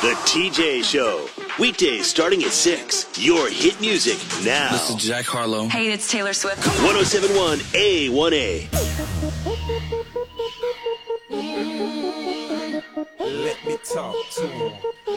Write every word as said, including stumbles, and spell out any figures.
The T J Show. Weekdays starting at six. Your hit music now. This is Jack Harlow. Hey, it's Taylor Swift. one oh seven point one A one A. Let me talk to him.